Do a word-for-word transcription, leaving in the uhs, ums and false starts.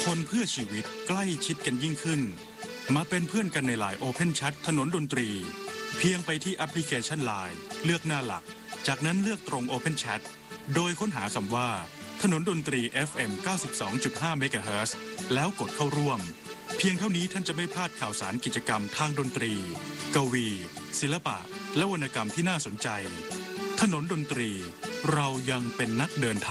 คนเพื่อชีวิตใกล้ชิดกันยิ่งขึ้นมาเป็นเพื่อนกันในไลน์ Open Chat ถนนดนตรีเพียงไปที่แอปพลิเคชัน ไลน์ เลือกหน้าหลักจากนั้นเลือกตรง Open Chat โดยค้นหาคำว่าถนนดนตรี เอฟ เอ็ม เก้าสิบสองจุดห้า เมกะเฮิรตซ์แล้วกดเข้าร่วมเพียงเท่านี้ท่านจะไม่พลาดข่าวสารกิจกรรมทางดนตรีกวีศิลปะและวรรณกรรมที่น่าสนใจถนนดนตรีเรายังเป็นนักเดินท